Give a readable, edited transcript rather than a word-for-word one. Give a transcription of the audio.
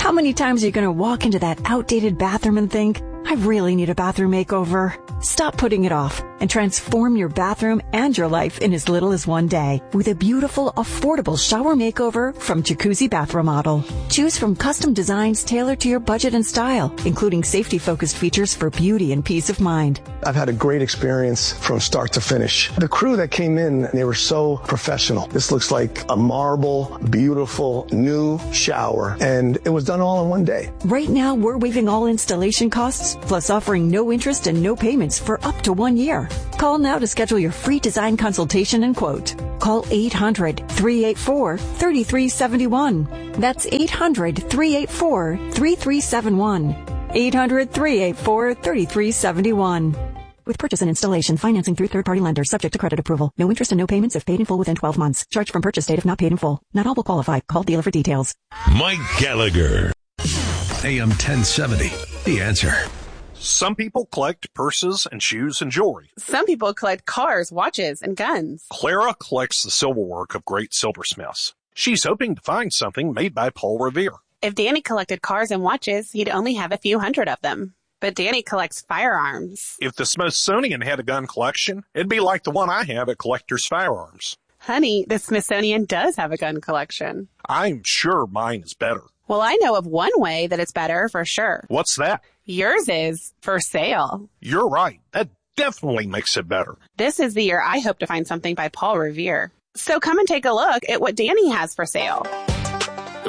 How many times are you going to walk into that outdated bathroom and think, I really need a bathroom makeover? Stop putting it off and transform your bathroom and your life in as little as one day with a beautiful, affordable shower makeover from Jacuzzi Bath Remodel. Choose from custom designs tailored to your budget and style, including safety-focused features for beauty and peace of mind. I've had a great experience from start to finish. The crew that came in, they were so professional. This looks like a marble, beautiful, new shower, and it was done all in one day. Right now, we're waiving all installation costs, plus offering no interest and no payments for up to 1 year. Call now to schedule your free design consultation and quote. Call 800-384-3371. That's 800-384-3371. 800-384-3371. With purchase and installation, financing through third-party lenders, subject to credit approval. No interest and no payments if paid in full within 12 months. Charged from purchase date if not paid in full. Not all will qualify. Call dealer for details. Mike Gallagher. AM 1070. The Answer. Some people collect purses and shoes and jewelry. Some people collect cars, watches, and guns. Clara collects the silverwork of great silversmiths. She's hoping to find something made by Paul Revere. If Danny collected cars and watches, he'd only have a few hundred of them. But Danny collects firearms. If the Smithsonian had a gun collection, it'd be like the one I have at Collector's Firearms. Honey, the Smithsonian does have a gun collection. I'm sure mine is better. Well, I know of one way that it's better for sure. What's that? Yours is for sale. You're right. That definitely makes it better. This is the year I hope to find something by Paul Revere. So come and take a look at what Danny has for sale.